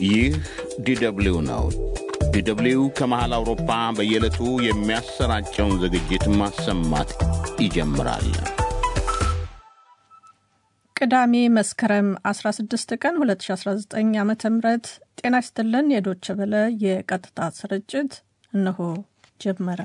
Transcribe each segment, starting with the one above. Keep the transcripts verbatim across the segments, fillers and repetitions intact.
ይህ ዲደብሊው ነው። ዲደብሊው ከመሃል አውሮፓ በየዕለቱ የሚያሰራጨውን ዝግጅት ማሰማት ይጀምራል። ቅዳሜ መስከረም አስራ ስድስት ቀን ሁለት ሺህ አስራ ዘጠኝ ዓመተ ምህረት ጤና ይስጥልን። የዶይቼ ቬለ የቀጥታ ስርጭት እነሆ ጀመረ።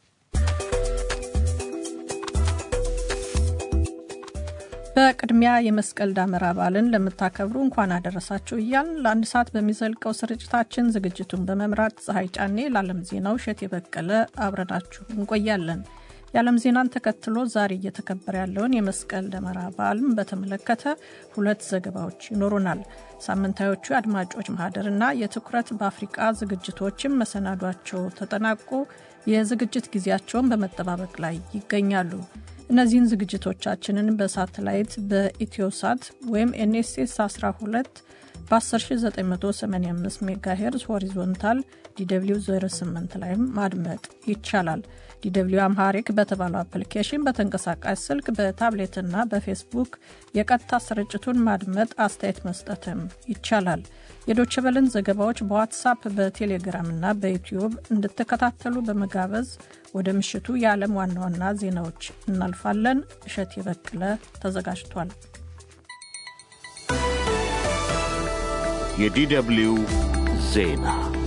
በቅድሚያ የመስቀል ደመራ በዓልን ለምታከብሩ እንኳን አደረሳችሁ እያልን ለአንድ ሰዓት በሚዘልቀው ስርጭታችን ዝግጅቱን በመምራት ፀሐይ ጫኔ፣ ለዓለም ዜናው እሸት የበቀለ አብረናችሁ እንቆያለን። የዓለም ዜናን ተከትሎ ዛሬ እየተከበረ ያለውን የመስቀል ደመራ በዓልን በተመለከተ ሁለት ዘገባዎች ይኖሩናል። ሳምንታዮቹ አድማጮች ማህደርና የትኩረት በአፍሪካ ዝግጅቶችም መሰናዷቸው ተጠናቆ የዝግጅት ጊዜያቸውን በመጠባበቅ ላይ ይገኛሉ። እነዚህን ዝግጅቶቻችንን በሳተላይት በኢትዮሳት ወይም ኤንኤስኤስ አስራ ሁለት በ1ዘጠኝ መቶ ሰማንያ አምስት ሜጋሄርዝ ሆሪዞንታል ዲደብሊው ዜሮ ስምንት ላይ ማድመጥ ይቻላል። ዲደብሊው አምሃሪክ በተባለው አፕሊኬሽን በተንቀሳቃሽ ስልክ በታብሌትና በፌስቡክ የቀጥታ ስርጭቱን ማድመጥ፣ አስተያየት መስጠትም ይቻላል። የዶይቼ ቬለን ዘገባዎች በዋትስአፕ በቴሌግራምና በዩቲዩብ እንድትከታተሉ በመጋበዝ ወደ ምሽቱ የዓለም ዋና ዋና ዜናዎች እናልፋለን። እሸት የበቀለ ተዘጋጅቷል። የዲደብሊው ዜና።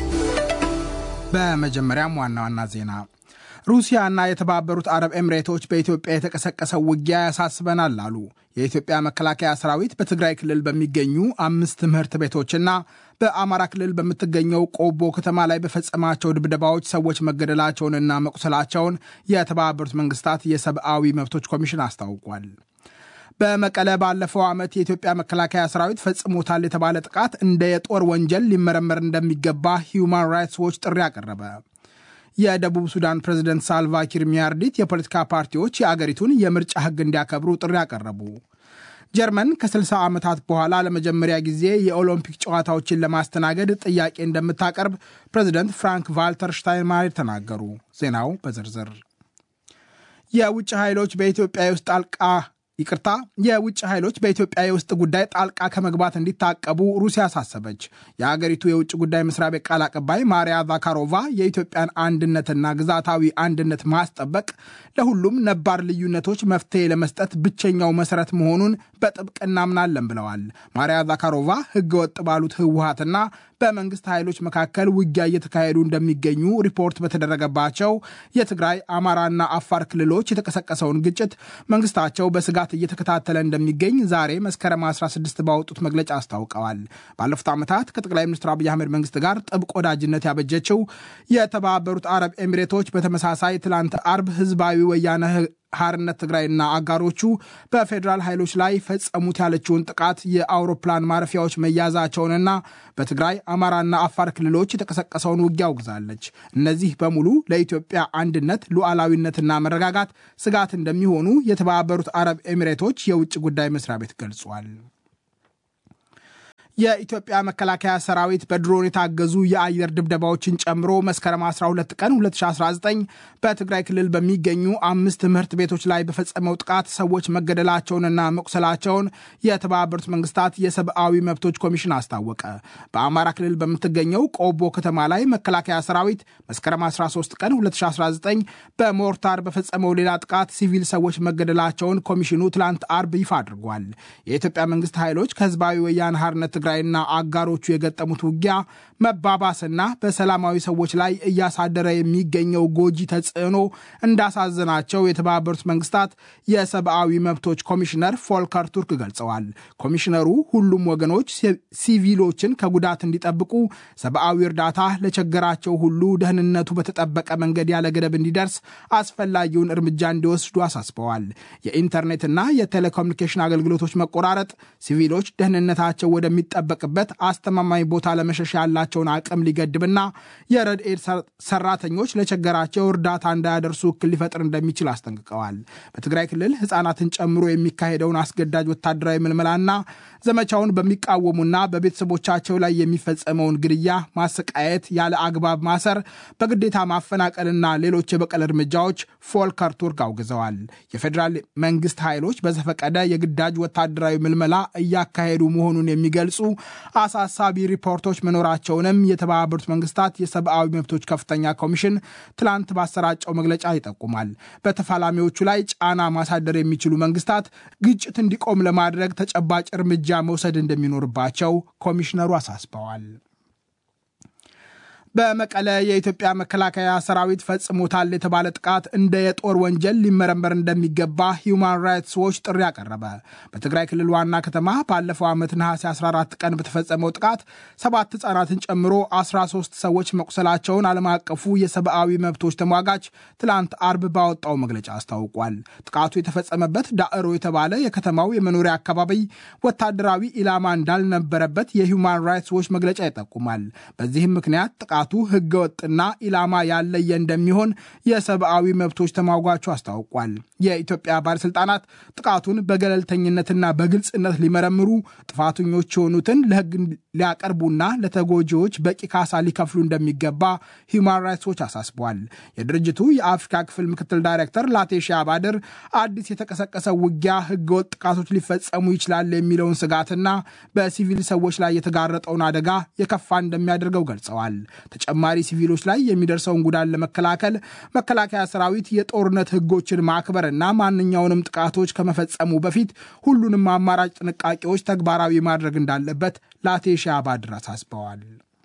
በመጀመሪያም ዋና ዋና ዜና። ሩሲያና የተባበሩት አረብ ኤምሬቶች በኢትዮጵያ የተቀሰቀሰው ውጊያ ያሳስበናል አሉ። የኢትዮጵያ መከላከያ ሰራዊት በትግራይ ክልል በሚገኙ አምስት ትምህርት ቤቶችና በአማራ ክልል በምትገኘው ቆቦ ከተማ ላይ በፈጸማቸው ድብደባዎች ሰዎች መገደላቸውንና መቁሰላቸውን የተባበሩት መንግስታት የሰብአዊ መብቶች ኮሚሽን አስታውቋል። በመቀለ ባለፈው ዓመት የኢትዮጵያ መከላከያ ሰራዊት ፈጽሞታል የተባለ ጥቃት እንደ የጦር ወንጀል ሊመረመር እንደሚገባ ሂዩማን ራይትስ ዎች ጥሪ አቀረበ። የደቡብ ሱዳን ፕሬዝደንት ሳልቫ ኪር ሚያርዲት የፖለቲካ ፓርቲዎች የአገሪቱን የምርጫ ሕግ እንዲያከብሩ ጥሪ አቀረቡ። ጀርመን ከስልሳ ዓመታት በኋላ ለመጀመሪያ ጊዜ የኦሎምፒክ ጨዋታዎችን ለማስተናገድ ጥያቄ እንደምታቀርብ ፕሬዝደንት ፍራንክ ቫልተር ሽታይንማየር ተናገሩ። ዜናው በዝርዝር። የውጭ ኃይሎች በኢትዮጵያ ውስጥ ጣልቃ ይቅርታ የውጭ ኃይሎች በኢትዮጵያ የውስጥ ጉዳይ ጣልቃ ከመግባት እንዲታቀቡ ሩሲያ አሳሰበች። የአገሪቱ የውጭ ጉዳይ መስሪያ ቤት ቃል አቀባይ ማሪያ ዛካሮቫ የኢትዮጵያን አንድነትና ግዛታዊ አንድነት ማስጠበቅ ለሁሉም ነባር ልዩነቶች መፍትሄ ለመስጠት ብቸኛው መሰረት መሆኑን በጥብቅ እናምናለን ብለዋል። ማሪያ ዛካሮቫ ህገወጥ ባሉት ህወሓትና በመንግስት ኃይሎች መካከል ውጊያ እየተካሄዱ እንደሚገኙ ሪፖርት በተደረገባቸው የትግራይ፣ አማራና አፋር ክልሎች የተቀሰቀሰውን ግጭት መንግስታቸው በስጋት እየተከታተለ እንደሚገኝ ዛሬ መስከረም አስራ ስድስት ባወጡት መግለጫ አስታውቀዋል። ባለፉት ዓመታት ከጠቅላይ ሚኒስትር አብይ አህመድ መንግስት ጋር ጥብቅ ወዳጅነት ያበጀችው የተባበሩት አረብ ኤሚሬቶች በተመሳሳይ ትላንት አርብ ህዝባዊ ወያነ ሓርነት ትግራይና አጋሮቹ በፌዴራል ኃይሎች ላይ ፈጸሙት ያለችውን ጥቃት የአውሮፕላን ማረፊያዎች መያዛቸውንና በትግራይ አማራና አፋር ክልሎች የተቀሰቀሰውን ውጊያ አውግዛለች። እነዚህ በሙሉ ለኢትዮጵያ አንድነት፣ ሉዓላዊነትና መረጋጋት ስጋት እንደሚሆኑ የተባበሩት አረብ ኤሚሬቶች የውጭ ጉዳይ መስሪያ ቤት ገልጿል። የኢትዮጵያ መከላከያ ሰራዊት በድሮን የታገዙ የአየር ድብደባዎችን ጨምሮ መስከረም አስራ ሁለት ቀን ሁለት ሺህ አስራ ዘጠኝ በትግራይ ክልል በሚገኙ አምስት ትምህርት ቤቶች ላይ በፈጸመው ጥቃት ሰዎች መገደላቸውንና መቁሰላቸውን የተባበሩት መንግስታት የሰብአዊ መብቶች ኮሚሽን አስታወቀ። በአማራ ክልል በምትገኘው ቆቦ ከተማ ላይ መከላከያ ሰራዊት መስከረም አስራ ሶስት ቀን ሁለት ሺህ አስራ ዘጠኝ በሞርታር በፈጸመው ሌላ ጥቃት ሲቪል ሰዎች መገደላቸውን ኮሚሽኑ ትላንት አርብ ይፋ አድርጓል። የኢትዮጵያ መንግስት ኃይሎች ከህዝባዊ ወያነ ሓርነት ትግራይና አጋሮቹ የገጠሙት ውጊያ መባባስና በሰላማዊ ሰዎች ላይ እያሳደረ የሚገኘው ጎጂ ተጽዕኖ እንዳሳዘናቸው የተባበሩት መንግስታት የሰብአዊ መብቶች ኮሚሽነር ፎልከር ቱርክ ገልጸዋል። ኮሚሽነሩ ሁሉም ወገኖች ሲቪሎችን ከጉዳት እንዲጠብቁ፣ ሰብአዊ እርዳታ ለቸገራቸው ሁሉ ደህንነቱ በተጠበቀ መንገድ ያለ ገደብ እንዲደርስ አስፈላጊውን እርምጃ እንዲወስዱ አሳስበዋል። የኢንተርኔትና የቴሌኮሙኒኬሽን አገልግሎቶች መቆራረጥ ሲቪሎች ደህንነታቸው ወደሚ ጠበቅበት አስተማማኝ ቦታ ለመሸሽ ያላቸውን አቅም ሊገድብና የረድኤት ሰራተኞች ለቸገራቸው እርዳታ እንዳያደርሱ እክል ሊፈጥር እንደሚችል አስጠንቅቀዋል። በትግራይ ክልል ህፃናትን ጨምሮ የሚካሄደውን አስገዳጅ ወታደራዊ ምልመላና ዘመቻውን በሚቃወሙና በቤተሰቦቻቸው ላይ የሚፈጸመውን ግድያ፣ ማሰቃየት፣ ያለ አግባብ ማሰር፣ በግዴታ ማፈናቀልና ሌሎች የበቀል እርምጃዎች ፎልከር ቱርክ አውግዘዋል። የፌዴራል መንግስት ኃይሎች በዘፈቀደ የግዳጅ ወታደራዊ ምልመላ እያካሄዱ መሆኑን የሚገልጹ አሳሳቢ ሪፖርቶች መኖራቸውንም የተባበሩት መንግስታት የሰብአዊ መብቶች ከፍተኛ ኮሚሽን ትላንት ባሰራጨው መግለጫ ይጠቁማል። በተፋላሚዎቹ ላይ ጫና ማሳደር የሚችሉ መንግስታት ግጭት እንዲቆም ለማድረግ ተጨባጭ እርምጃ መውሰድ እንደሚኖርባቸው ኮሚሽነሩ አሳስበዋል። በመቀለ የኢትዮጵያ መከላከያ ሰራዊት ፈጽሞታል የተባለ ጥቃት እንደ የጦር ወንጀል ሊመረመር እንደሚገባ ሂውማን ራይትስ ዎች ጥሪ አቀረበ። በትግራይ ክልል ዋና ከተማ ባለፈው ዓመት ነሐሴ አስራ አራት ቀን በተፈጸመው ጥቃት ሰባት ህጻናትን ጨምሮ አስራ ሶስት ሰዎች መቁሰላቸውን ዓለም አቀፉ የሰብአዊ መብቶች ተሟጋች ትላንት አርብ ባወጣው መግለጫ አስታውቋል። ጥቃቱ የተፈጸመበት ዳዕሮ የተባለ የከተማው የመኖሪያ አካባቢ ወታደራዊ ኢላማ እንዳልነበረበት የሂውማን ራይትስ ዎች መግለጫ ይጠቁማል። በዚህም ምክንያት ጥቃቱ ህገወጥና ኢላማ ያለየ እንደሚሆን የሰብአዊ መብቶች ተሟጋቹ አስታውቋል። የኢትዮጵያ ባለስልጣናት ጥቃቱን በገለልተኝነትና በግልጽነት ሊመረምሩ፣ ጥፋተኞች የሆኑትን ለህግ ሊያቀርቡና ለተጎጂዎች በቂ ካሳ ሊከፍሉ እንደሚገባ ሂውማን ራይትስ ዎች አሳስቧል። የድርጅቱ የአፍሪካ ክፍል ምክትል ዳይሬክተር ላቴሻ ባድር አዲስ የተቀሰቀሰው ውጊያ ህገወጥ ጥቃቶች ሊፈጸሙ ይችላል የሚለውን ስጋትና በሲቪል ሰዎች ላይ የተጋረጠውን አደጋ የከፋ እንደሚያደርገው ገልጸዋል። ተጨማሪ ሲቪሎች ላይ የሚደርሰውን ጉዳት ለመከላከል መከላከያ ሰራዊት የጦርነት ህጎችን ማክበርና ማንኛውንም ጥቃቶች ከመፈጸሙ በፊት ሁሉንም አማራጭ ጥንቃቄዎች ተግባራዊ ማድረግ እንዳለበት ላቴሻ ባድር አሳስበዋል።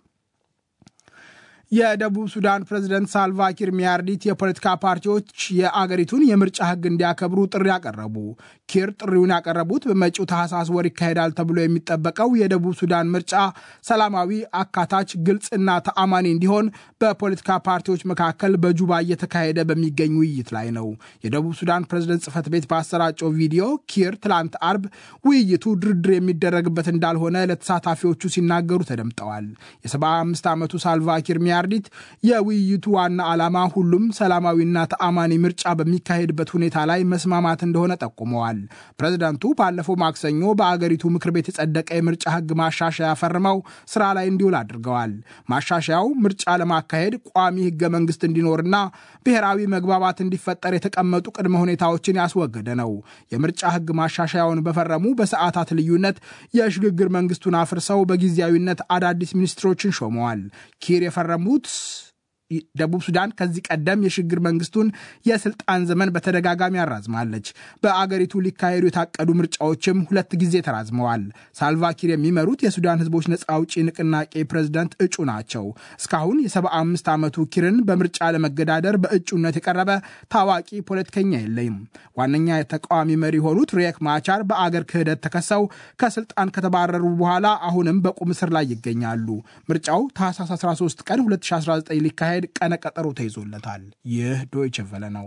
የደቡብ ሱዳን ፕሬዝዳንት ሳልቫ ኪር ሚያርዲት የፖለቲካ ፓርቲዎች የአገሪቱን የምርጫ ህግ እንዲያከብሩ ጥሪ ያቀረቡ። ኪር ጥሪውን ያቀረቡት በመጪው ታህሳስ ወር ይካሄዳል ተብሎ የሚጠበቀው የደቡብ ሱዳን ምርጫ ሰላማዊ፣ አካታች፣ ግልጽና ተአማኒ እንዲሆን በፖለቲካ ፓርቲዎች መካከል በጁባ እየተካሄደ በሚገኝ ውይይት ላይ ነው። የደቡብ ሱዳን ፕሬዝዳንት ጽህፈት ቤት ባሰራጨው ቪዲዮ ኪር ትላንት አርብ ውይይቱ ድርድር የሚደረግበት እንዳልሆነ ለተሳታፊዎቹ ሲናገሩ ተደምጠዋል። የሰባ አምስት ዓመቱ ሳልቫ ኪር ሚያርዲት የውይይቱ ዋና ዓላማ ሁሉም ሰላማዊና ተአማኒ ምርጫ በሚካሄድበት ሁኔታ ላይ መስማማት እንደሆነ ጠቁመዋል። ፕሬዝዳንቱ ባለፈው ማክሰኞ በአገሪቱ ምክር ቤት የጸደቀ የምርጫ ህግ ማሻሻያ ፈርመው ስራ ላይ እንዲውል አድርገዋል። ማሻሻያው ምርጫ ለማካሄድ ቋሚ ህገ መንግስት እንዲኖርና ብሔራዊ መግባባት እንዲፈጠር የተቀመጡ ቅድመ ሁኔታዎችን ያስወገደ ነው። የምርጫ ህግ ማሻሻያውን በፈረሙ በሰዓታት ልዩነት የሽግግር መንግስቱን አፍርሰው በጊዜያዊነት አዳዲስ ሚኒስትሮችን ሾመዋል። ኪር የፈረሙት ደቡብ ሱዳን ከዚህ ቀደም የሽግግር መንግስቱን የስልጣን ዘመን በተደጋጋሚ አራዝማለች። በአገሪቱ ሊካሄዱ የታቀዱ ምርጫዎችም ሁለት ጊዜ ተራዝመዋል። ሳልቫኪር የሚመሩት የሱዳን ህዝቦች ነጻ አውጪ ንቅናቄ ፕሬዝዳንት እጩ ናቸው። እስካሁን የሰባ አምስት ዓመቱ ኪርን በምርጫ ለመገዳደር በእጩነት የቀረበ ታዋቂ ፖለቲከኛ የለም። ዋነኛ የተቃዋሚ መሪ የሆኑት ሪየክ ማቻር በአገር ክህደት ተከሰው ከስልጣን ከተባረሩ በኋላ አሁንም በቁም እስር ላይ ይገኛሉ። ምርጫው ታህሳስ አስራ ሶስት ቀን ሁለት ሺህ አስራ ዘጠኝ ሊካሄድ ቀነ ቀጠሮ ተይዞለታል። ይህ ዶይቼ ቬለ ነው።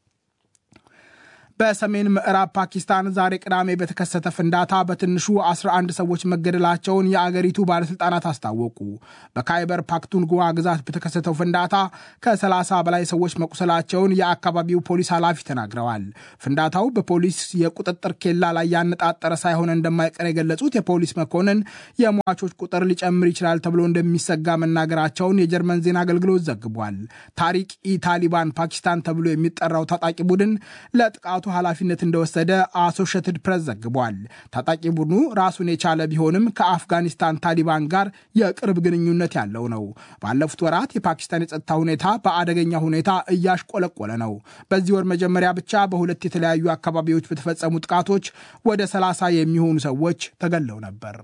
በሰሜን ምዕራብ ፓኪስታን ዛሬ ቅዳሜ በተከሰተ ፍንዳታ በትንሹ አስራ አንድ ሰዎች መገደላቸውን የአገሪቱ ባለስልጣናት አስታወቁ። በካይበር ፓክቱንጓ ግዛት በተከሰተው ፍንዳታ ከሰላሳ በላይ ሰዎች መቁሰላቸውን የአካባቢው ፖሊስ ኃላፊ ተናግረዋል። ፍንዳታው በፖሊስ የቁጥጥር ኬላ ላይ ያነጣጠረ ሳይሆን እንደማይቀር የገለጹት የፖሊስ መኮንን የሟቾች ቁጥር ሊጨምር ይችላል ተብሎ እንደሚሰጋ መናገራቸውን የጀርመን ዜና አገልግሎት ዘግቧል። ታሪክ ኢ ታሊባን ፓኪስታን ተብሎ የሚጠራው ታጣቂ ቡድን ለጥቃቱ ኃላፊነት እንደወሰደ አሶሺየትድ ፕሬስ ዘግቧል። ታጣቂ ቡድኑ ራሱን የቻለ ቢሆንም ከአፍጋኒስታን ታሊባን ጋር የቅርብ ግንኙነት ያለው ነው። ባለፉት ወራት የፓኪስታን የጸጥታ ሁኔታ በአደገኛ ሁኔታ እያሽቆለቆለ ነው። በዚህ ወር መጀመሪያ ብቻ በሁለት የተለያዩ አካባቢዎች በተፈጸሙ ጥቃቶች ወደ ሰላሳ የሚሆኑ ሰዎች ተገለው ነበር።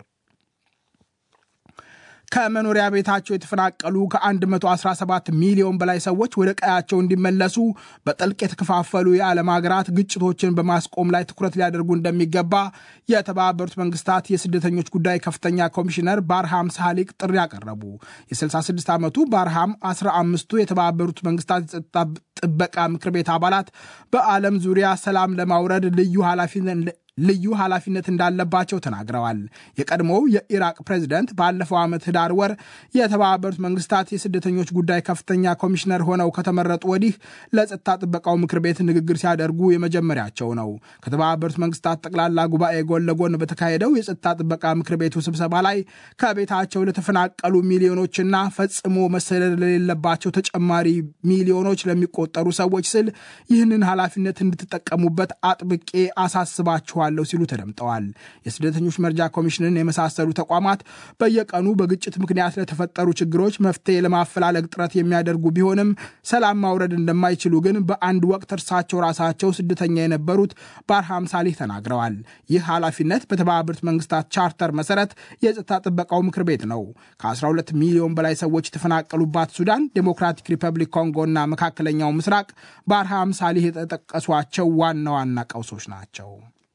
ከመኖሪያ ቤታቸው የተፈናቀሉ ከአንድ መቶ አስራ ሰባት ሚሊዮን በላይ ሰዎች ወደ ቀያቸው እንዲመለሱ በጥልቅ የተከፋፈሉ የዓለም ሀገራት ግጭቶችን በማስቆም ላይ ትኩረት ሊያደርጉ እንደሚገባ የተባበሩት መንግስታት የስደተኞች ጉዳይ ከፍተኛ ኮሚሽነር ባርሃም ሳሊቅ ጥሪ ያቀረቡ። የስልሳ ስድስት ዓመቱ ባርሃም አስራ አምስቱ የተባበሩት መንግስታት የጸጥታ ጥበቃ ምክር ቤት አባላት በዓለም ዙሪያ ሰላም ለማውረድ ልዩ ኃላፊነት ልዩ ኃላፊነት እንዳለባቸው ተናግረዋል። የቀድሞው የኢራቅ ፕሬዝዳንት ባለፈው ዓመት ህዳር ወር የተባበሩት መንግስታት የስደተኞች ጉዳይ ከፍተኛ ኮሚሽነር ሆነው ከተመረጡ ወዲህ ለጸጥታ ጥበቃው ምክር ቤት ንግግር ሲያደርጉ የመጀመሪያቸው ነው። ከተባበሩት መንግስታት ጠቅላላ ጉባኤ ጎን ለጎን በተካሄደው የጸጥታ ጥበቃ ምክር ቤቱ ስብሰባ ላይ ከቤታቸው ለተፈናቀሉ ሚሊዮኖችና ፈጽሞ መሰደድ ለሌለባቸው ተጨማሪ ሚሊዮኖች ለሚቆጠሩ ሰዎች ስል ይህንን ኃላፊነት እንድትጠቀሙበት አጥብቄ አሳስባችኋል ደግፋለሁ ሲሉ ተደምጠዋል። የስደተኞች መርጃ ኮሚሽንን የመሳሰሉ ተቋማት በየቀኑ በግጭት ምክንያት ለተፈጠሩ ችግሮች መፍትሄ ለማፈላለግ ጥረት የሚያደርጉ ቢሆንም ሰላም ማውረድ እንደማይችሉ ግን በአንድ ወቅት እርሳቸው ራሳቸው ስደተኛ የነበሩት ባርሃም ሳሊህ ተናግረዋል። ይህ ኃላፊነት በተባበሩት መንግስታት ቻርተር መሰረት የጸጥታ ጥበቃው ምክር ቤት ነው። ከአስራ ሁለት ሚሊዮን በላይ ሰዎች የተፈናቀሉባት ሱዳን፣ ዴሞክራቲክ ሪፐብሊክ ኮንጎና መካከለኛው ምስራቅ ባርሃም ሳሊህ የተጠቀሷቸው ዋና ዋና ቀውሶች ናቸው።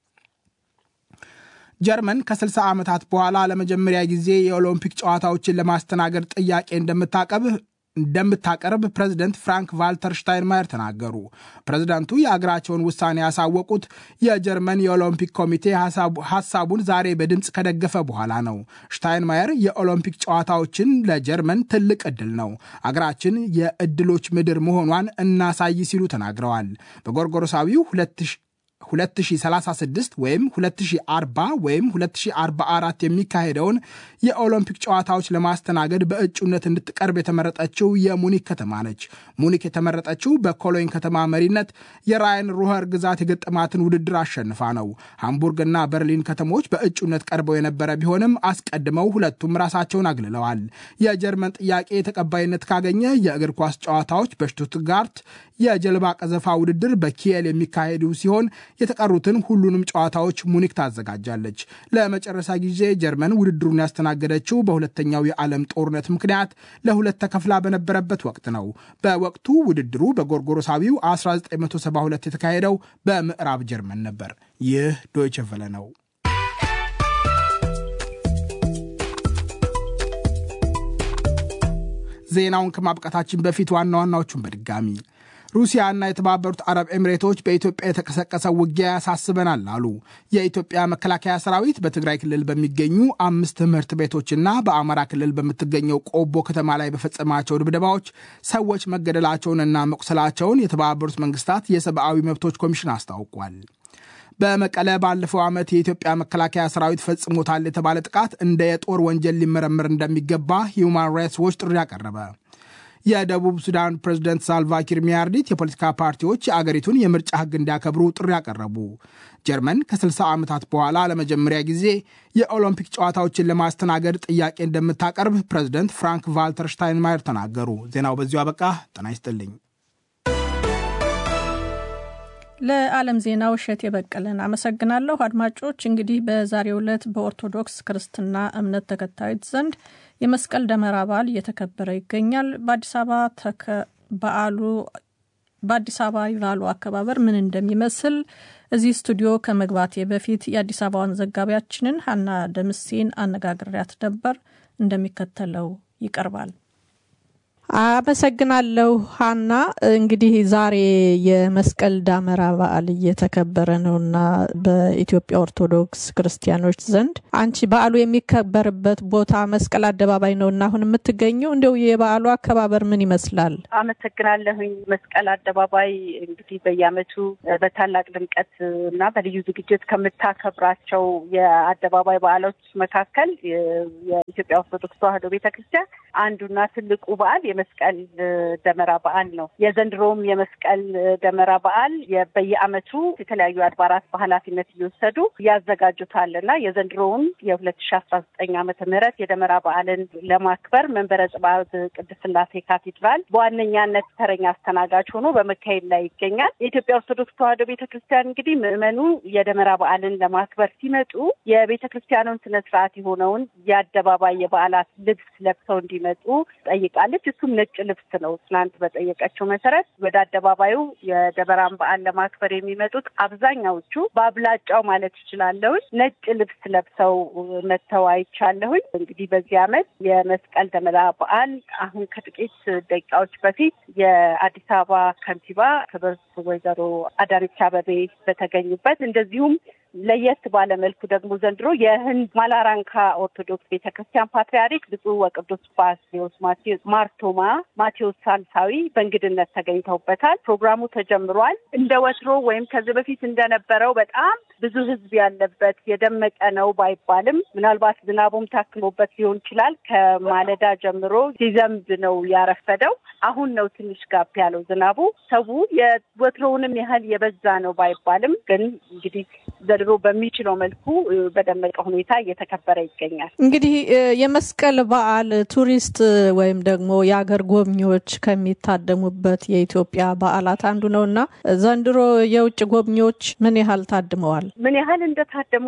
ጀርመን ከስልሳ ዓመታት በኋላ ለመጀመሪያ ጊዜ የኦሎምፒክ ጨዋታዎችን ለማስተናገድ ጥያቄ እንደምታቀርብ እንደምታቀርብ ፕሬዝዳንት ፍራንክ ቫልተር ሽታይንማየር ተናገሩ። ፕሬዝዳንቱ የአገራቸውን ውሳኔ ያሳወቁት የጀርመን የኦሎምፒክ ኮሚቴ ሐሳቡን ዛሬ በድምፅ ከደገፈ በኋላ ነው። ሽታይንማየር የኦሎምፒክ ጨዋታዎችን ለጀርመን ትልቅ ዕድል ነው፣ አገራችን የዕድሎች ምድር መሆኗን እናሳይ ሲሉ ተናግረዋል። በጎርጎሮሳዊው ሁለት ሺህ ሰላሳ ስድስት ወይም ሁለት ሺህ አርባ ወይም ሁለት ሺህ አርባ አራት የሚካሄደውን የኦሎምፒክ ጨዋታዎች ለማስተናገድ በእጩነት እንድትቀርብ የተመረጠችው የሙኒክ ከተማ ነች። ሙኒክ የተመረጠችው በኮሎኝ ከተማ መሪነት የራይን ሩኸር ግዛት የገጠማትን ውድድር አሸንፋ ነው። ሃምቡርግና በርሊን ከተሞች በእጩነት ቀርበው የነበረ ቢሆንም አስቀድመው ሁለቱም ራሳቸውን አግልለዋል። የጀርመን ጥያቄ ተቀባይነት ካገኘ የእግር ኳስ ጨዋታዎች በሽቱትጋርት፣ የጀልባ ቀዘፋ ውድድር በኪየል የሚካሄዱ ሲሆን የተቀሩትን ሁሉንም ጨዋታዎች ሙኒክ ታዘጋጃለች። ለመጨረሻ ጊዜ ጀርመን ውድድሩን ያስተናገደችው በሁለተኛው የዓለም ጦርነት ምክንያት ለሁለት ተከፍላ በነበረበት ወቅት ነው። በወቅቱ ውድድሩ በጎርጎሮሳዊው አስራ ዘጠኝ መቶ ሰባ ሁለት የተካሄደው በምዕራብ ጀርመን ነበር። ይህ ዶይቼ ቬለ ነው። ዜናውን ከማብቃታችን በፊት ዋና ዋናዎቹን በድጋሚ ሩሲያና የተባበሩት አረብ ኤምሬቶች በኢትዮጵያ የተቀሰቀሰው ውጊያ ያሳስበናል አሉ። የኢትዮጵያ መከላከያ ሰራዊት በትግራይ ክልል በሚገኙ አምስት ትምህርት ቤቶችና በአማራ ክልል በምትገኘው ቆቦ ከተማ ላይ በፈጸማቸው ድብደባዎች ሰዎች መገደላቸውንና መቁሰላቸውን የተባበሩት መንግስታት የሰብአዊ መብቶች ኮሚሽን አስታውቋል። በመቀለ ባለፈው ዓመት የኢትዮጵያ መከላከያ ሰራዊት ፈጽሞታል የተባለ ጥቃት እንደ የጦር ወንጀል ሊመረመር እንደሚገባ ሂውማን ራይትስ ዎች ጥሪ አቀረበ። የደቡብ ሱዳን ፕሬዝዳንት ሳልቫኪር ሚያርዲት የፖለቲካ ፓርቲዎች የአገሪቱን የምርጫ ሕግ እንዲያከብሩ ጥሪ አቀረቡ። ጀርመን ከስልሳ ዓመታት በኋላ ለመጀመሪያ ጊዜ የኦሎምፒክ ጨዋታዎችን ለማስተናገድ ጥያቄ እንደምታቀርብ ፕሬዝዳንት ፍራንክ ቫልተር ሽታይንማየር ተናገሩ። ዜናው በዚሁ አበቃ። ጤና ይስጥልኝ። ለዓለም ዜናው እሸት የበቀለን አመሰግናለሁ። አድማጮች እንግዲህ በዛሬው ዕለት በኦርቶዶክስ ክርስትና እምነት ተከታዮች ዘንድ የመስቀል ደመራ በዓል እየተከበረ ይገኛል። በአዲስ አበባ ተከ በዓሉ በአዲስ አበባ ይባሉ አከባበር ምን እንደሚመስል እዚህ ስቱዲዮ ከመግባቴ በፊት የአዲስ አበባን ዘጋቢያችንን ሀና ደምሴን አነጋግሬያት ነበር። እንደሚከተለው ይቀርባል። አመሰግናለሁ ሀና። እንግዲህ ዛሬ የመስቀል ደመራ በዓል እየተከበረ ነውና በኢትዮጵያ ኦርቶዶክስ ክርስቲያኖች ዘንድ አንቺ በዓሉ የሚከበርበት ቦታ መስቀል አደባባይ ነውና አሁን የምትገኘው እንደው የበዓሉ አከባበር ምን ይመስላል? አመሰግናለሁኝ። መስቀል አደባባይ እንግዲህ በየዓመቱ በታላቅ ድምቀት እና በልዩ ዝግጅት ከምታከብራቸው የአደባባይ በዓሎች መካከል የኢትዮጵያ ኦርቶዶክስ ተዋሕዶ ቤተክርስቲያን አንዱና ትልቁ በዓል የመስቀል ደመራ በዓል ነው። የዘንድሮም የመስቀል ደመራ በዓል በየዓመቱ የተለያዩ አድባራት በኃላፊነት እየወሰዱ ያዘጋጁታልና የዘንድሮውን የሁለት ሺህ አስራ ዘጠኝ ዓመተ ምህረት የደመራ በዓልን ለማክበር መንበረ ጽባዖት ቅድስት ሥላሴ ካቴድራል በዋነኛነት ተረኛ አስተናጋጅ ሆኖ በመካሄድ ላይ ይገኛል። የኢትዮጵያ ኦርቶዶክስ ተዋሕዶ ቤተክርስቲያን እንግዲህ ምዕመኑ የደመራ በዓልን ለማክበር ሲመጡ የቤተክርስቲያኑን ስነ ስርዓት የሆነውን የአደባባይ የበዓላት ልብስ ለብሰው እንዲመጡ ጠይቃለች። እሱም ነጭ ልብስ ነው። ትናንት በጠየቀችው መሰረት ወደ አደባባዩ የደመራን በዓል ለማክበር የሚመጡት አብዛኛዎቹ በአብላጫው ማለት ይችላለሁ ነጭ ልብስ ለብሰው መተው አይቻለሁኝ። እንግዲህ በዚህ ዓመት የመስቀል ደመራ በዓል አሁን ከጥቂት ደቂቃዎች በፊት የአዲስ አበባ ከንቲባ ክብርት ወይዘሮ አዳነች አቤቤ በተገኙበት እንደዚሁም ለየት ባለ መልኩ ደግሞ ዘንድሮ የህንድ ማላራንካ ኦርቶዶክስ ቤተክርስቲያን ፓትርያርክ ብፁዕ ወቅዱስ ባስልዮስ ማቴዎስ ማርቶማ ማቴዎስ ሳልሳዊ በእንግድነት ተገኝተውበታል። ፕሮግራሙ ተጀምሯል። እንደ ወትሮ ወይም ከዚህ በፊት እንደነበረው በጣም ብዙ ህዝብ ያለበት የደመቀ ነው ባይባልም ምናልባት ዝናቡም ታክሎበት ሊሆን ይችላል። ከማለዳ ጀምሮ ሲዘንብ ነው ያረፈደው። አሁን ነው ትንሽ ጋፕ ያለው ዝናቡ። ሰው የወትሮውንም ያህል የበዛ ነው ባይባልም ግን እንግዲህ ዘንድሮ በሚችለው መልኩ በደመቀ ሁኔታ እየተከበረ ይገኛል። እንግዲህ የመስቀል በዓል ቱሪስት ወይም ደግሞ የአገር ጎብኚዎች ከሚታደሙበት የኢትዮጵያ በዓላት አንዱ ነውና ዘንድሮ የውጭ ጎብኚዎች ምን ያህል ታድመዋል? ምን ያህል እንደታደሙ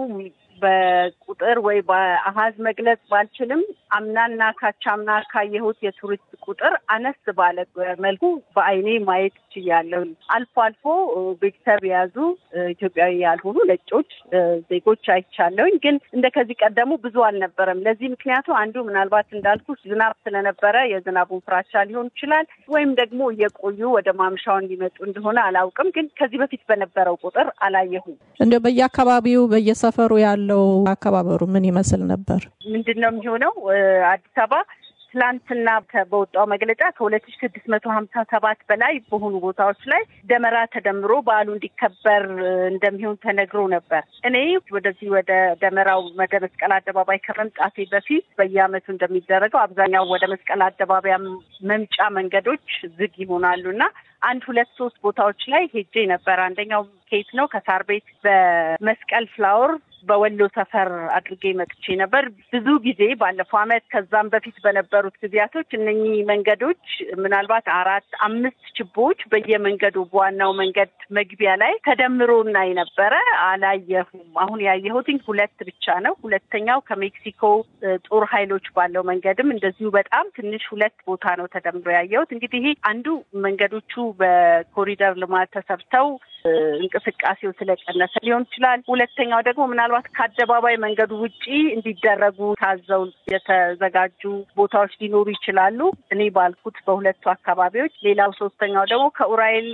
በቁጥር ወይ በአሃዝ መግለጽ ባልችልም አምናና ካቻምና ካየሁት የቱሪስት ቁጥር አነስ ባለ መልኩ በአይኔ ማየት ይችላል። አልፎ አልፎ ቤተሰብ ያዙ ኢትዮጵያዊ ያልሆኑ ነጮች ዜጎች አይቻለሁ፣ ግን እንደከዚህ ቀደሙ ብዙ አልነበረም። ለዚህ ምክንያቱ አንዱ ምናልባት እንዳልኩ ዝናብ ስለነበረ የዝናቡን ፍራቻ ሊሆን ይችላል፣ ወይም ደግሞ የቆዩ ወደ ማምሻው እንዲመጡ እንደሆነ አላውቅም፣ ግን ከዚህ በፊት በነበረው ቁጥር አላየሁም። እንደ በየአካባቢው በየሰፈሩ ያለው አካባበሩ ምን ይመስል ነበር? ምንድነው የሚሆነው? አዲስ አበባ ትላንትና በወጣው መግለጫ ከሁለት ሺህ ስድስት መቶ ሀምሳ ሰባት በላይ በሆኑ ቦታዎች ላይ ደመራ ተደምሮ በዓሉ እንዲከበር እንደሚሆን ተነግሮ ነበር። እኔ ወደዚህ ወደ ደመራው ወደ መስቀል አደባባይ ከመምጣቴ በፊት በየዓመቱ እንደሚደረገው አብዛኛው ወደ መስቀል አደባባይ መምጫ መንገዶች ዝግ ይሆናሉና አንድ ሁለት ሶስት ቦታዎች ላይ ሄጄ ነበር። አንደኛው ኬት ነው ከሳር ቤት በመስቀል ፍላወር በወሎ ሰፈር አድርጌ መጥቼ ነበር። ብዙ ጊዜ ባለፈው አመት ከዛም በፊት በነበሩት ጊዜያቶች እነኚህ መንገዶች ምናልባት አራት አምስት ችቦች በየመንገዱ በዋናው መንገድ መግቢያ ላይ ተደምሮ እናይ ነበረ። አላየሁም። አሁን ያየሁት ሁለት ብቻ ነው። ሁለተኛው ከሜክሲኮ ጦር ኃይሎች ባለው መንገድም እንደዚሁ በጣም ትንሽ ሁለት ቦታ ነው ተደምሮ ያየሁት። እንግዲህ ይሄ አንዱ መንገዶቹ በኮሪደር ልማት ተሰርተው እንቅስቃሴው ስለቀነሰ ሊሆን ይችላል። ሁለተኛው ደግሞ ምናልባት ከአደባባይ መንገዱ ውጪ እንዲደረጉ ታዘው የተዘጋጁ ቦታዎች ሊኖሩ ይችላሉ። እኔ ባልኩት በሁለቱ አካባቢዎች። ሌላው ሶስተኛው ደግሞ ከኡራኤል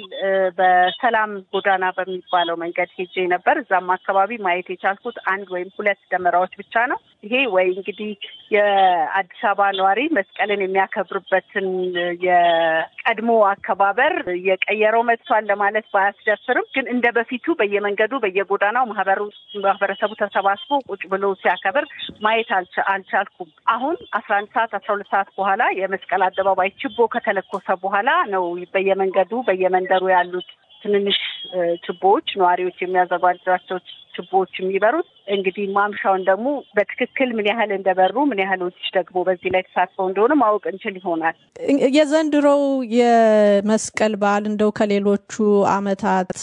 በሰላም ጎዳና በሚባለው መንገድ ሄጄ ነበር። እዛም አካባቢ ማየት የቻልኩት አንድ ወይም ሁለት ደመራዎች ብቻ ነው። ይሄ ወይ እንግዲህ የአዲስ አበባ ነዋሪ መስቀልን የሚያከብርበትን የቀድሞ አከባበር የቀየረው መጥቷል ለማለት ባያስደፍርም፣ ግን እንደ በፊቱ በየመንገዱ በየጎዳናው ማህበሩ ማህበረሰቡ ተሰባስቦ ቁጭ ብሎ ሲያከብር ማየት አልቻልኩም። አሁን አስራ አንድ ሰዓት አስራ ሁለት ሰዓት በኋላ የመስቀል አደባባይ ችቦ ከተለኮሰ በኋላ ነው በየመንገዱ በየመንደሩ ያሉት ትንንሽ ችቦዎች ነዋሪዎች የሚያዘጋጇቸው ችቦዎች የሚበሩት። እንግዲህ ማምሻውን ደግሞ በትክክል ምን ያህል እንደበሩ ምን ያህሎች ደግሞ በዚህ ላይ ተሳትፈው እንደሆነ ማወቅ እንችል ይሆናል። የዘንድሮው የመስቀል በዓል እንደው ከሌሎቹ አመታት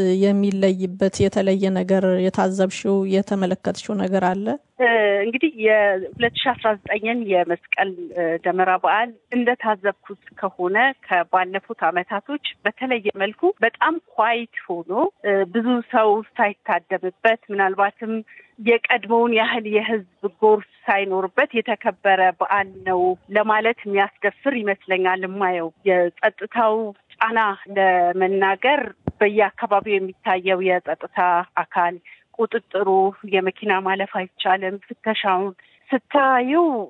የሚለይበት የተለየ ነገር የታዘብሽው የተመለከትሽው ነገር አለ? እንግዲህ የሁለት ሺህ አስራ ዘጠኝን የመስቀል ደመራ በዓል እንደታዘብኩት ከሆነ ከባለፉት አመታቶች በተለየ መልኩ በጣም ኳይት ሆኖ ብዙ ሰው ሳይታደምበት ምናልባትም የቀድሞውን ያህል የህዝብ ጎርፍ ሳይኖርበት የተከበረ በዓል ነው ለማለት የሚያስደፍር ይመስለኛል። የማየው የጸጥታው ጫና ለመናገር በየአካባቢው የሚታየው የጸጥታ አካል ቁጥጥሩ፣ የመኪና ማለፍ አይቻልም፣ ፍተሻውን ስታዩ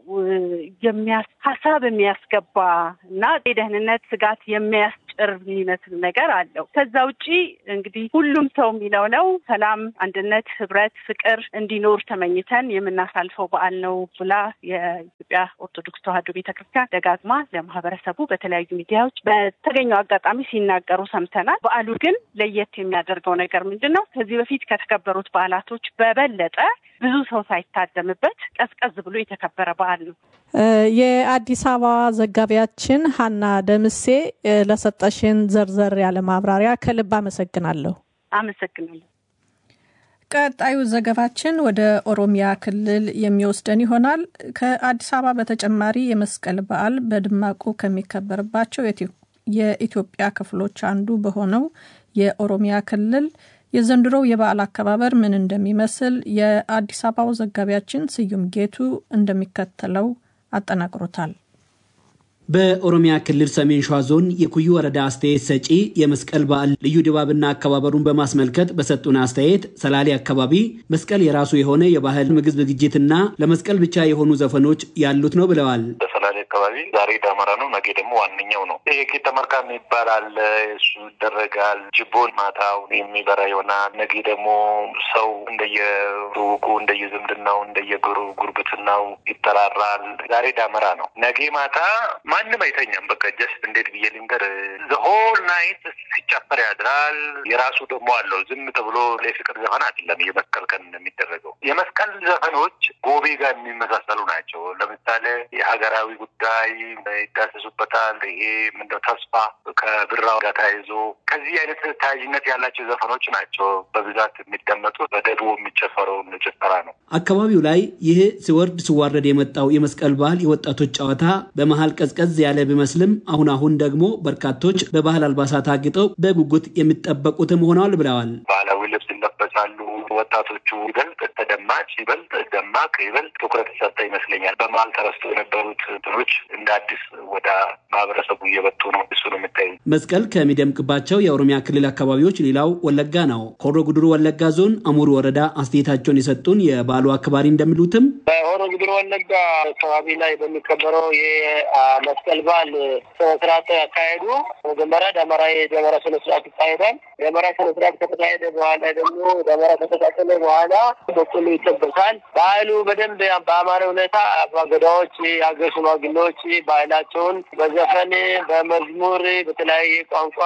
የሚያስ ሀሳብ የሚያስገባ እና የደህንነት ስጋት የሚያስጭር የሚመስል ነገር አለው። ከዛ ውጪ እንግዲህ ሁሉም ሰው የሚለው ነው ሰላም፣ አንድነት፣ ህብረት፣ ፍቅር እንዲኖር ተመኝተን የምናሳልፈው በዓል ነው ብላ የኢትዮጵያ ኦርቶዶክስ ተዋሕዶ ቤተክርስቲያን ደጋግማ ለማህበረሰቡ በተለያዩ ሚዲያዎች በተገኘው አጋጣሚ ሲናገሩ ሰምተናል። በዓሉ ግን ለየት የሚያደርገው ነገር ምንድን ነው? ከዚህ በፊት ከተከበሩት በዓላቶች በበለጠ ብዙ ሰው ሳይታደምበት ቀዝቀዝ ብሎ የተከበረ በዓል ነው። የአዲስ አበባ ዘጋቢያችን ሀና ደምሴ ለሰጠሽን ዘርዘር ያለ ማብራሪያ ከልብ አመሰግናለሁ። አመሰግናለሁ። ቀጣዩ ዘገባችን ወደ ኦሮሚያ ክልል የሚወስደን ይሆናል። ከአዲስ አበባ በተጨማሪ የመስቀል በዓል በድማቁ ከሚከበርባቸው የኢትዮጵያ ክፍሎች አንዱ በሆነው የኦሮሚያ ክልል የዘንድሮው የበዓል አከባበር ምን እንደሚመስል የአዲስ አበባው ዘጋቢያችን ስዩም ጌቱ እንደሚከተለው አጠናቅሮታል። በኦሮሚያ ክልል ሰሜን ሸዋ ዞን የኩዩ ወረዳ አስተያየት ሰጪ የመስቀል በዓል ልዩ ድባብና አከባበሩን በማስመልከት በሰጡን አስተያየት ሰላሌ አካባቢ መስቀል የራሱ የሆነ የባህል ምግብ ዝግጅትና ለመስቀል ብቻ የሆኑ ዘፈኖች ያሉት ነው ብለዋል። በሰላሌ አካባቢ ዛሬ ደመራ ነው፣ ነገ ደግሞ ዋንኛው ነው። ይሄ ከተመርካም ይባላል። እሱ ይደረጋል። ጅቦን ማታው የሚበራ ይሆናል። ነገ ደግሞ ሰው እንደየሩቁ እንደየዝምድናው እንደየጉሩ ጉርብትናው ይተራራል። ዛሬ ደመራ ነው። ነገ ማታ ማንም አይተኛም። በቃ ጀስት እንዴት ብዬ ልንገር the whole night ሲጨፈር ያድራል። የራሱ ደግሞ አለው። ዝም ተብሎ ለፍቅር ዘፈን አይደለም የመስቀል ቀን የሚደረገው። የመስቀል ዘፈኖች ጎቤ ጋር የሚመሳሰሉ ናቸው። ለምሳሌ የሀገራዊ ጉዳይ ይዳሰሱበታል። ይሄ ምንድነው ተስፋ ከብራው ጋር ተያይዞ ከዚህ አይነት ታያጅነት ያላቸው ዘፈኖች ናቸው በብዛት የሚደመጡ። በደቡብ የሚጨፈረው ጭፈራ ነው። አካባቢው ላይ ይሄ ሲወርድ ሲዋረድ የመጣው የመስቀል ባህል የወጣቶች ጨዋታ በመሃል ቀዝቀዝ ያለ ቢመስልም አሁን አሁን ደግሞ በርካቶች በባህል አልባሳት አግጠው በጉጉት የሚጠበቁትም ሆነዋል ብለዋል። ባህላዊ ልብስ ይለበሳሉ። ወጣቶቹ ይበልጥ ተደማጭ ይበልጥ ደማቅ ይበልጥ ትኩረት ሰጠ ይመስለኛል። በመሃል ተረስቶ የነበሩት እንትኖች እንደ አዲስ ወደ ማህበረሰቡ እየበጡ ነው። እሱ ነው የምታይ። መስቀል ከሚደምቅባቸው የኦሮሚያ ክልል አካባቢዎች ሌላው ወለጋ ነው። ሆሮ ጉዱሩ ወለጋ ዞን አሙሩ ወረዳ አስተያየታቸውን የሰጡን የባሉ አክባሪ እንደሚሉትም በሆሮ ጉዱሩ ወለጋ አካባቢ ላይ በሚከበረው የመስቀል በዓል ስነስርዓት ያካሄዱ መጀመሪያ ደመራ የደመራ ስነስርዓት ይካሄዳል። ደመራ ስነስርዓት ከተካሄደ በኋላ ደግሞ ደመራ ከተቃጠለ በኋላ በቆሎ ይጠበሳል። ባህሉ በደንብ በአማረ ሁኔታ አባገዳዎች፣ የሀገር ሽማግሌዎች ባህላቸውን በዘፈን በመዝሙር በተለያየ ቋንቋ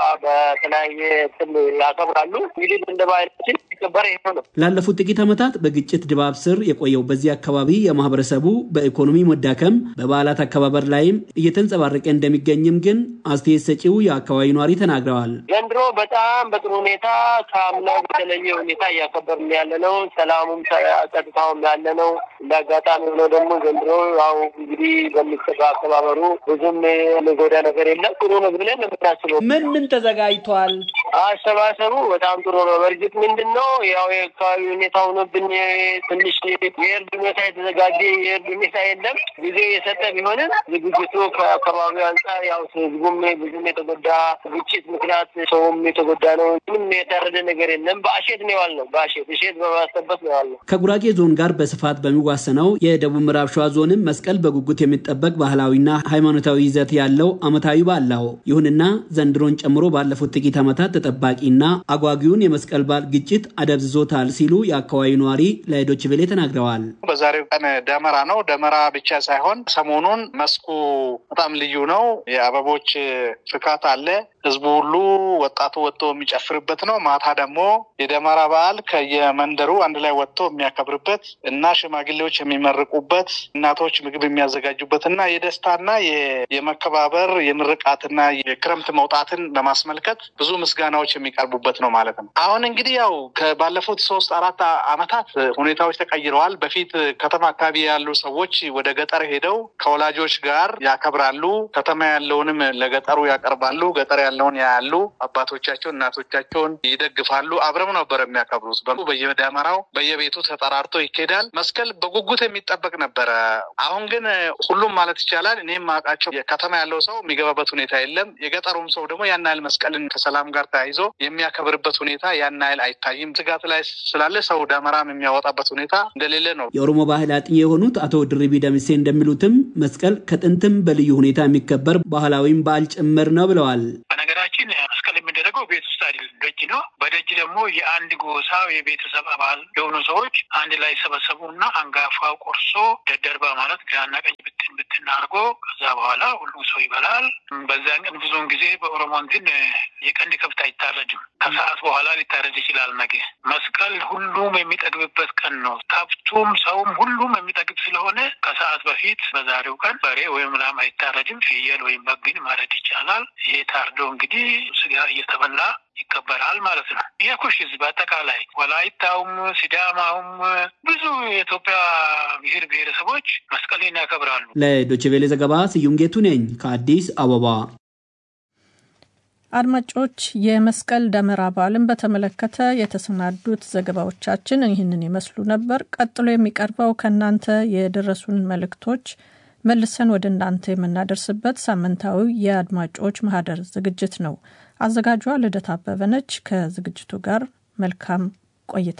በተለያየ ስም ያከብራሉ። እንግዲህ እንደ ባህላችን ይከበር ይሄ ነው። ላለፉት ጥቂት ዓመታት በግጭት ድባብ ስር የቆየው በዚህ አካባቢ የማህበረሰቡ በኢኮኖሚ መዳከም በበዓላት አከባበር ላይም እየተንጸባረቀ እንደሚገኝም ግን አስተያየት ሰጪው የአካባቢ ነዋሪ ተናግረዋል። ዘንድሮ በጣም በጥሩ ሁኔታ ከአምናው በተለየ ሁኔታ እያከበርን ያለነው፣ ሰላሙም ጸጥታውም ያለነው። እንዳጋጣሚ ሆኖ ደግሞ ዘንድሮ ያው እንግዲህ በሚሰራ አከባበሩ ብዙም ለጎዳ ነገር የለም። ጥሩ ነው ብለን የምናስበው። ምን ምን ተዘጋጅቷል? አሰባሰቡ በጣም ጥሩ ነው። በርግጥ ምንድነው ያው የአካባቢ ሁኔታ ሆኖብን ትንሽ የእርድ ሁኔታ የተዘጋጀ የእርድ ሁኔታ የለም። ጊዜ የሰጠ ቢሆንም ዝግጅቱ ከአካባቢው አንጻር ያው ህዝቡም ብዙም የተጎዳ ግጭት ምክንያት ሰውም የተጎዳ ነው። ምንም የታረደ ነገር የለም። በአሸት ነው ያልነው። በአሸት እሸት በማስጠበቅ ነው ያልነው። ከጉራጌ ዞን ጋር በስፋት በሚዋሰነው የደቡብ ምዕራብ ሸዋ ዞንም መስቀል በጉጉት የሚጠበቅ ባህላዊና ሃይማኖታዊ ይዘት ያለው ዓመታዊ በዓል ነው። ይሁንና ዘንድሮን ጨምሮ ባለፉት ጥቂት ዓመታት ተጠባቂና አጓጊውን የመስቀል በዓል ግጭት አደብዝዞታል ሲሉ የአካባቢው ነዋሪ ለዶይቼ ቬለ ተናግረዋል። በዛሬው ቀን ደመራ ነው። ደመራ ብቻ ሳይሆን ሰሞኑን መስኩ በጣም ልዩ ነው። የአበቦች ፍካት አለ። ህዝቡ ሁሉ ወጣቱ ወጥቶ የሚጨፍርበት ነው። ማታ ደግሞ የደመራ በዓል ከየመንደሩ አንድ ላይ ወጥቶ የሚያከብርበት እና ሽማግሌዎች የሚመርቁበት፣ እናቶች ምግብ የሚያዘጋጁበትና የደስታና የመከባበር የምርቃትና የክረምት መውጣትን ለማስመልከት ብዙ ምስጋናዎች የሚቀርቡበት ነው ማለት ነው። አሁን እንግዲህ ያው ከባለፉት ሶስት አራት አመታት ሁኔታዎች ተቀይረዋል። በፊት ከተማ አካባቢ ያሉ ሰዎች ወደ ገጠር ሄደው ከወላጆች ጋር ያከብራሉ። ከተማ ያለውንም ለገጠሩ ያቀርባሉ። ገጠር ያለውን ያያሉ። አባቶቻቸው እናቶቻቸውን ይደግፋሉ። አብረው ነበር የሚያከብሩት። በየደመራው በየቤቱ ተጠራርቶ ይኬዳል። መስቀል በጉጉት የሚጠበቅ ነበር። አሁን ግን ሁሉም ማለት ይቻላል እኔም ማቃቸው ከተማ ያለው ሰው የሚገባበት ሁኔታ የለም። የገጠሩም ሰው ደግሞ ያን ያህል መስቀልን ከሰላም ጋር ተያይዞ የሚያከብርበት ሁኔታ ያን ያህል አይታይም። ስጋት ላይ ስላለ ሰው ደመራም የሚያወጣበት ሁኔታ እንደሌለ ነው። የኦሮሞ ባህል አጥኚ የሆኑት አቶ ድሪቢ ደምሴ እንደሚሉትም መስቀል ከጥንትም በልዩ ሁኔታ የሚከበር ባህላዊም በዓል ጭምር ነው ብለዋል። በነገራችን መስቀል የሚደረገው ቤት ውስጥ አይደለም፣ ደጅ ነው። በደጅ ደግሞ የአንድ ጎሳ የቤተሰብ አባል የሆኑ ሰዎች አንድ ላይ ሰበሰቡና አንጋፋው ቆርሶ ደደርባ ማለት ግራና ቀኝ ብትን ብትን አድርጎ ከዛ በኋላ ሁሉም ሰው ይበላል። በዛን ቀን ብዙውን ጊዜ በኦሮሞ እንትን የቀንድ ከብት አይታረድም። ከሰዓት በኋላ ሊታረድ ይችላል። ነገ መስቀል ሁሉም የሚጠግብበት ቀን ነው። ከብቱም ሰውም ሁሉም የሚጠግብ ስለሆነ ከሰዓት በፊት በዛሬው ቀን በሬ ወይም ላም አይታረድም። ፍየል ወይም በግን ማረድ ይቻላል። ይሄ ታርዶ እንግዲህ ስጋ እየተበላ ይከበራል ማለት ነው። የኩሽ ህዝብ አጠቃላይ ወላይታውም፣ ሲዳማውም ብዙ የኢትዮጵያ ብሔር ብሔረሰቦች መስቀልን ያከብራሉ። ለዶይቼ ቬለ ዘገባ ስዩም ጌቱ ነኝ ከአዲስ አበባ። አድማጮች የመስቀል ደመራ በዓልን በተመለከተ የተሰናዱት ዘገባዎቻችን ይህንን ይመስሉ ነበር። ቀጥሎ የሚቀርበው ከእናንተ የደረሱን መልእክቶች መልሰን ወደ እናንተ የምናደርስበት ሳምንታዊ የአድማጮች ማህደር ዝግጅት ነው። አዘጋጇ ልደት አበበ ነች። ከዝግጅቱ ጋር መልካም ቆይታ።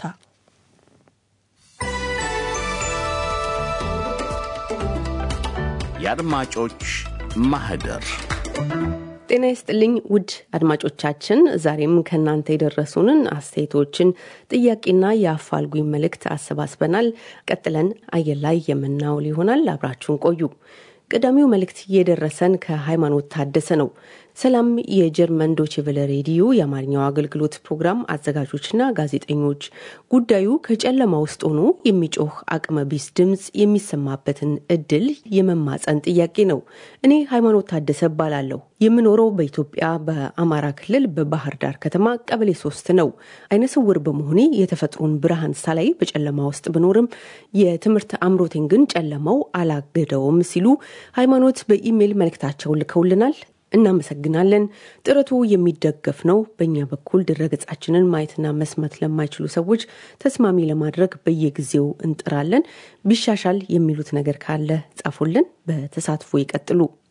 የአድማጮች ማህደር። ጤና ይስጥልኝ ውድ አድማጮቻችን፣ ዛሬም ከናንተ የደረሱንን አስተያየቶችን ጥያቄና የአፋልጉኝ መልእክት አሰባስበናል። ቀጥለን አየር ላይ የምናውል ይሆናል። አብራችሁን ቆዩ። ቀዳሚው መልእክት የደረሰን ከሃይማኖት ታደሰ ነው። ሰላም የጀርመን ዶቼ ቬለ ሬዲዮ የአማርኛው አገልግሎት ፕሮግራም አዘጋጆችና ጋዜጠኞች፣ ጉዳዩ ከጨለማ ውስጥ ሆኖ የሚጮህ አቅመ ቢስ ድምጽ የሚሰማበትን እድል የመማጸን ጥያቄ ነው። እኔ ሃይማኖት ታደሰ ባላለሁ። የምኖረው በኢትዮጵያ በአማራ ክልል በባህር ዳር ከተማ ቀበሌ ሶስት ነው። አይነ ስውር በመሆኔ የተፈጥሮን ብርሃን ሳላይ በጨለማ ውስጥ ብኖርም የትምህርት አምሮቴን ግን ጨለማው አላገደውም ሲሉ ሃይማኖት በኢሜል መልእክታቸውን ልከውልናል። እናመሰግናለን። ጥረቱ የሚደገፍ ነው። በእኛ በኩል ድረገጻችንን ማየትና መስማት ለማይችሉ ሰዎች ተስማሚ ለማድረግ በየጊዜው እንጥራለን። ቢሻሻል የሚሉት ነገር ካለ ጻፉልን። በተሳትፎ ይቀጥሉ።